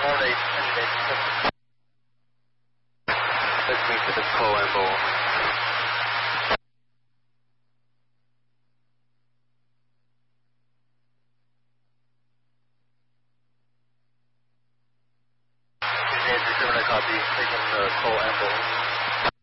Let's meet to the call Ambo. Copy, taking the call Ambo.